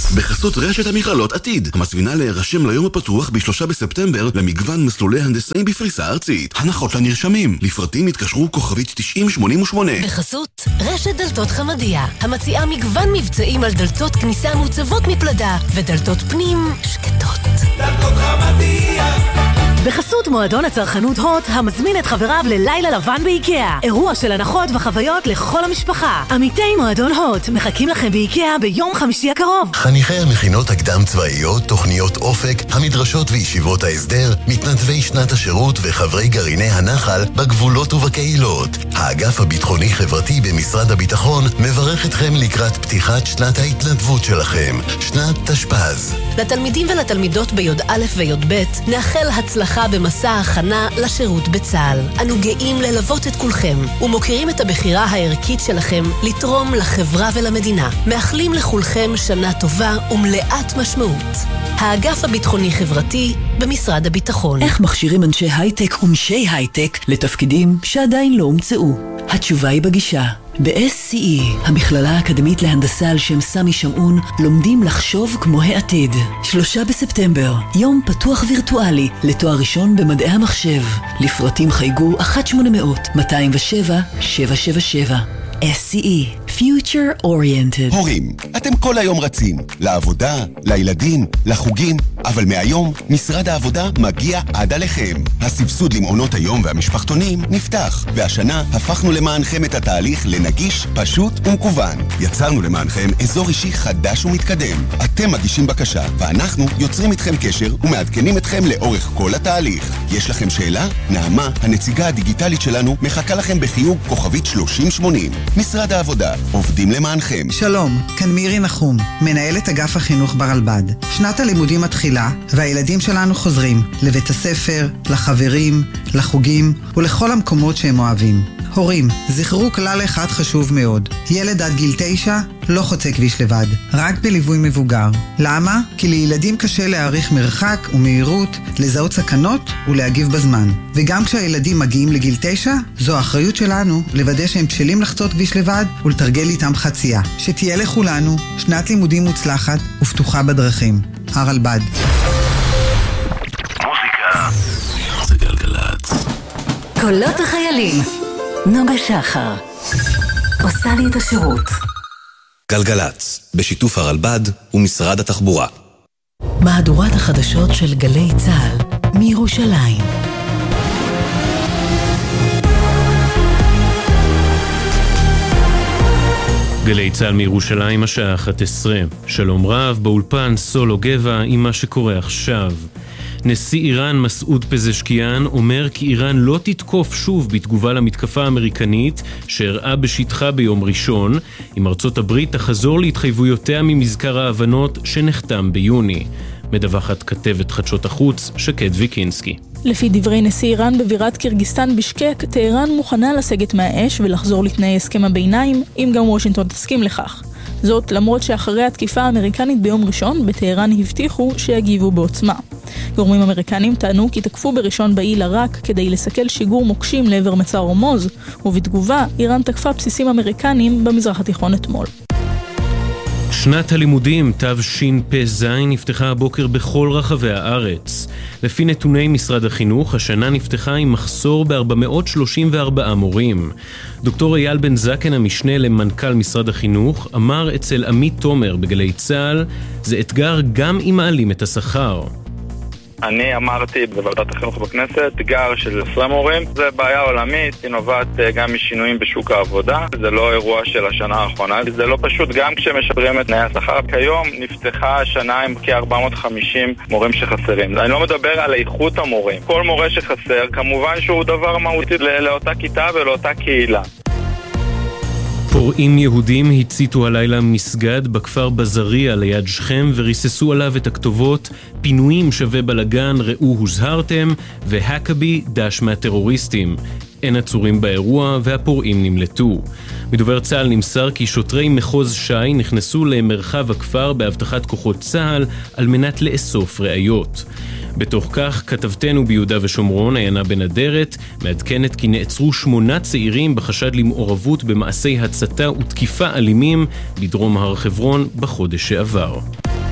בחסות רשת המכללות עתיד, המזמינה להירשם ליום הפתוח ב3 בספטמבר למגוון מסלולי הנדסאים בפריסה ארצית. הנחות לנרשמים, לפרטים התקשרו כוכבית 9088. בחסות רשת דלתות חמדיה, המציעה מגוון מבצעים על דלתות כניסה מוצבות מפלדה ודלתות פנים שקטות. דלתות חמדיה. בחסות מועדון הצרכנות הוט, המזמין את חבריו ללילה לבן באיקאה. אירוע של הנחות וחוויות לכל המשפחה. עמיתי מועדון הוט מחכים לכם באיקאה ביום חמישי הקרוב. חניכי המכינות הקדם צבאיות, תוכניות אופק, המדרשות וישיבות ההסדר, מתנדבי שנת השירות וחברי גרעיני הנחל בגבולות ובקהילות. האגף הביטחוני חברתי במשרד הביטחון מברך אתכם לקראת פתיחת שנת ההתנדבות שלכם, שנת תשפ"ז. לתלמידים ולתלמידות בי"א וי"ב נאחל הצלחה במסע ההכנה לשירות בצה"ל. אנו גאים ללוות את כולכם ומוקירים את הבחירה הערכית שלכם לתרום לחברה ולמדינה. מאחלים לכולכם שנה טובה ומלאת משמעות. האגף הביטחוני חברתי במשרד הביטחון. איך מכשירים אנשי הייטק ומשי הייטק לתפקידים שעדיין לא הומצאו? התשובה היא בגישה. ב-SCE, המכללה האקדמית להנדסה על שם סמי שמעון, לומדים לחשוב כמו העתיד. 3 בספטמבר, יום פתוח וירטואלי לתואר ראשון במדעי המחשב. לפרטים חייגו 1-800-207-777. SCE, Future Oriented. הורים, אתם כל היום רצים, לעבודה, לילדים, לחוגים, אבל מהיום משרד העבודה מגיע עד עליכם. הסבסוד למעונות היום והמשפחתונים נפתח, והשנה הפכנו למענכם את התהליך לנגיש, פשוט ומקוון. יצרנו למענכם אזור אישי חדש ומתקדם. אתם מגישים בקשה, ואנחנו יוצרים איתכם קשר ומעדכנים אתכם לאורך כל התהליך. יש לכם שאלה? נעמה, הנציגה הדיגיטלית שלנו, מחכה לכם בחיוג כוכבית 3080. משרד העבודה, עובדים למענכם. שלום, כאן מירי נחום, מנהלת אגף החינוך ברלב"ד. שנת הלימודים מתחילה, והילדים שלנו חוזרים לבית הספר, לחברים, לחוגים ולכל המקומות שהם אוהבים. הורים, זכרו כלל אחד חשוב מאוד. ילד עד גיל 9 לא חוצה כביש לבד, רק בליווי מבוגר. למה? כי לילדים קשה להעריך מרחק ומהירות, לזהות סכנות ולהגיב בזמן. וגם כשהילדים מגיעים לגיל 9, זו האחריות שלנו לוודא שהם בשלים לחצות כביש לבד ולתרגל איתם חצייה. שתהיה לכולנו שנת לימודים מוצלחת ופתוחה בדרכים. הרלב"ד. מוזיקה זה גלגלצ. קולות החיילים. נוגה שחר עושה לי את השירות. גלגלצ, בשיתוף הרלב"ד ומשרד התחבורה. מהדורת החדשות של גלי צה"ל מירושלים. גלי צה"ל מירושלים, השעה 11. שלום רב, באולפן סולו גבע עם מה שקורה עכשיו. נשיא איראן מסעוד פזשקיאן אומר כי איראן לא תתקוף שוב בתגובה למתקפה האמריקנית שאירעה בשטחה ביום ראשון, אם ארצות הברית תחזור להתחייבויותיה ממזכר ההבנות שנחתם ביוני. מדווחת כתבת חדשות החוץ שקד ויקינסקי. לפי דברי נשיא איראן בבירת קירגיסטן בישקק, טהרן מוכנה לסגת מהאש ולחזור לתנאי הסכם הביניים, אם גם וושינגטון תסכים לכך. זאת למרות שאחרי התקיפה האמריקנית ביום ראשון, בטהרן הבטיחו שיגיבו בעוצמה. גורמים אמריקנים טענו כי תקפו בראשון בעילה רק כדי לסכל שיגור מוקשים לעבר מצר הורמוז, ובתגובה איראן תקפה בסיסים אמריקנים במזרח התיכון אתמול. שנת הלימודים תשפ"ז נפתחה הבוקר בכל רחבי הארץ. לפי נתוני משרד החינוך, השנה נפתחה עם מחסור ב-434 מורים. דוקטור אייל בן זקן, המשנה למנכ"ל משרד החינוך, אמר אצל עמית תומר בגלי צה"ל, זה אתגר גם אם מעלים את השכר. אני אמרתי בוועדת החינוך בכנסת, אתגר של 20 מורים, זה בעיה עולמית, היא נובעת גם משינויים בשוק העבודה, זה לא אירוע של השנה האחרונה, זה לא פשוט גם כשמשפרים את תנאי השכר. כיום נפתחה השנה עם כ-450 מורים שחסרים. אני לא מדבר על איכות המורים. כל מורה שחסר, כמובן שהוא דבר מהותי לאותה כיתה ולאותה קהילה. פורעים יהודים הציתו הלילה מסגד בכפר בזריה ליד שכם וריססו עליו את הכתובות פינויים שווה בלגן, ראו הוזהרתם, והקבי דש מהטרוריסטים. אין עצורים באירוע והפורעים נמלטו. מדובר צה"ל נמסר כי שוטרי מחוז שי נכנסו למרחב הכפר בהבטחת כוחות צה"ל על מנת לאסוף ראיות. בתוך כך, כתבתנו ביהודה ושומרון, עיינה בן אדרת, מעדכנת כי נעצרו 8 צעירים בחשד למעורבות במעשי הצתה ותקיפה אלימים בדרום הר חברון בחודש שעבר.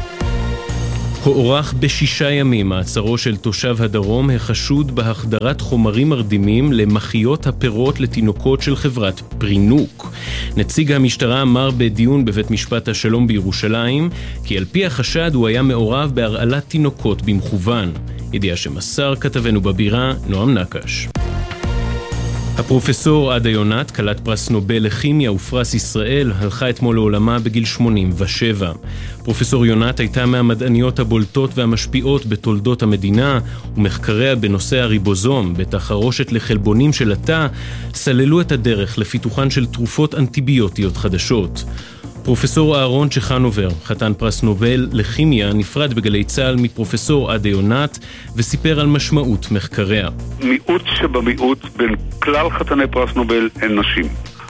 הוארך ב6 ימים מעצרו של תושב הדרום החשוד בהחדרת חומרים מרדימים למחיות הפירות לתינוקות של חברת פרינוק. נציג המשטרה אמר בדיון בבית משפט השלום בירושלים כי על פי החשד הוא היה מעורב בהרעלת תינוקות במכוון. ידיעה שמסר כתבנו בבירה נועם נקש. הפרופסור עדה יונת, כלת פרס נובל לכימיה ופרס ישראל, הלכה אתמול לעולמה בגיל 87. פרופסור יונת הייתה מהמדעניות הבולטות והמשפיעות בתולדות המדינה, ומחקריה בנושא הריבוזום, בתחרושת לחלבונים של התא, סללו את הדרך לפיתוחן של תרופות אנטיביוטיות חדשות. פרופסור אהרון צ'חנובר, חתן פרס נובל לכימיה, נפרד בגלי צה"ל מפרופסור עדה יונת וסיפר על משמעות מחקריה. מיעוט שבמיעוט בין כלל חתני פרס נובל הן נשים.